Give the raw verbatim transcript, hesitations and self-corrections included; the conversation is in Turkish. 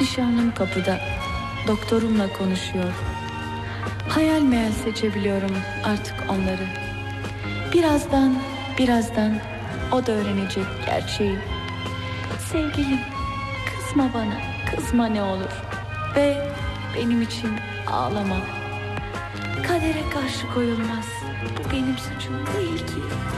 Nişanlım kapıda, doktorumla konuşuyor. Hayal meyal seçebiliyorum artık onları. Birazdan, birazdan o da öğrenecek gerçeği. Sevgilim, kızma bana, kızma ne olur. Ve benim için ağlama. Kadere karşı koyulmaz. Bu benim suçum değil ki.